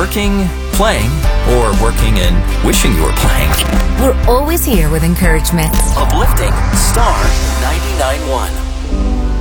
working, playing, or working and wishing you were playing. We're always here with encouragement. Uplifting Star 99.1.